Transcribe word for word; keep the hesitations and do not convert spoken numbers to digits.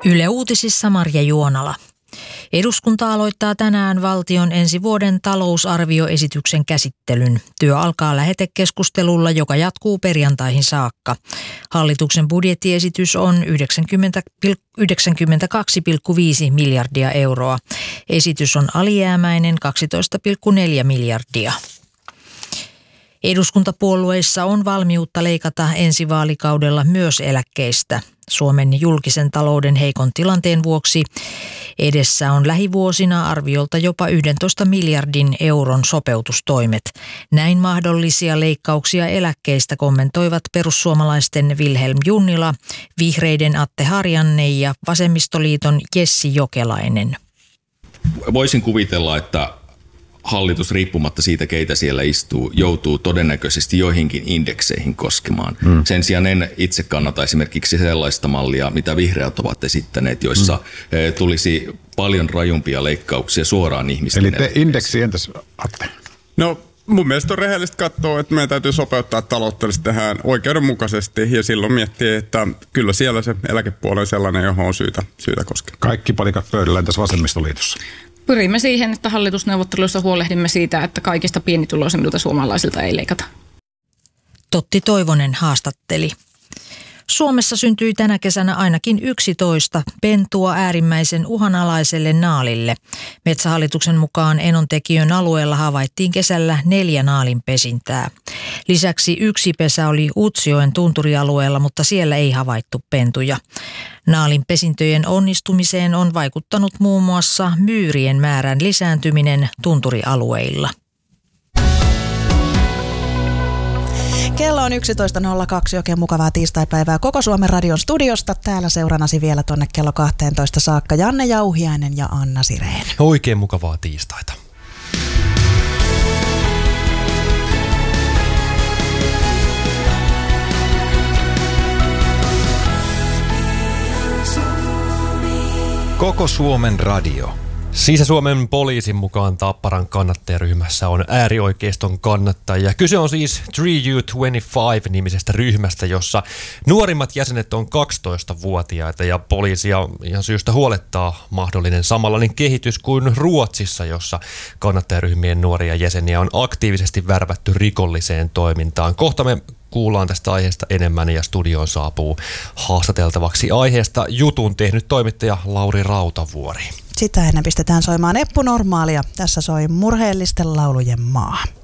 Yle Uutisissa Marja Juonala. Eduskunta aloittaa tänään valtion ensi vuoden talousarvioesityksen käsittelyn. Työ alkaa lähetekeskustelulla, joka jatkuu perjantaihin saakka. Hallituksen budjettiesitys on yhdeksänkymmentäkaksi pilkku viisi miljardia euroa. Esitys on alijäämäinen kaksitoista pilkku neljä miljardia. Eduskuntapuolueissa on valmiutta leikata ensi vaalikaudella myös eläkkeistä. Suomen julkisen talouden heikon tilanteen vuoksi edessä on lähivuosina arviolta jopa yksitoista miljardin euron sopeutustoimet. Näin mahdollisia leikkauksia eläkkeistä kommentoivat perussuomalaisten Vilhelm Junnila, vihreiden Atte Harjanne ja vasemmistoliiton Jessi Jokelainen. Voisin kuvitella, että hallitus riippumatta siitä, keitä siellä istuu, joutuu todennäköisesti joihinkin indekseihin koskemaan. Mm. Sen sijaan en itse kannata esimerkiksi sellaista mallia, mitä vihreät ovat esittäneet, joissa mm. tulisi paljon rajumpia leikkauksia suoraan ihmisten. Eli te indeksi, entäs Atte? No mun mielestä on rehellistä katsoa, että meidän täytyy sopeuttaa taloutta tähän oikeudenmukaisesti ja silloin miettiä, että kyllä siellä se eläkepuoli on sellainen, johon on syytä, syytä koskea. Kaikki palikat pöydällä tässä vasemmistoliitossa. Pyrimme siihen, että hallitusneuvotteluissa huolehdimme siitä, että kaikista pienituloisimmilta suomalaisilta ei leikata. Totti Toivonen haastatteli. Suomessa syntyi tänä kesänä ainakin yksitoista pentua äärimmäisen uhanalaiselle naalille. Metsähallituksen mukaan Enontekiön alueella havaittiin kesällä neljä naalinpesintää. Lisäksi yksi pesä oli Utsjoen tunturialueella, mutta siellä ei havaittu pentuja. Naalinpesintöjen onnistumiseen on vaikuttanut muun muassa myyrien määrän lisääntyminen tunturialueilla. Kello on yksitoista nolla kaksi, oikein mukavaa tiistaipäivää koko Suomen radion studiosta. Täällä seuranasi vielä tonne kello kaksitoista saakka Janne Jauhiainen ja Anna Sireen. Oikein mukavaa tiistaita. Koko Suomen radio. Sisä-Suomen poliisin mukaan Tapparan kannattajaryhmässä on äärioikeiston kannattajia. Kyse on siis three U kaksikymmentäviisi-nimisestä ryhmästä, jossa nuorimmat jäsenet on kaksitoistavuotiaita ja poliisia ihan syystä huolettaa mahdollinen samanlainen kehitys kuin Ruotsissa, jossa kannattajaryhmien nuoria jäseniä on aktiivisesti värvätty rikolliseen toimintaan. Kohta me kuullaan tästä aiheesta enemmän ja studioon saapuu haastateltavaksi aiheesta jutun tehnyt toimittaja Lauri Rautavuori. Sitä ennen pistetään soimaan Eppu Normaalia. Tässä soi murheellisten laulujen maa.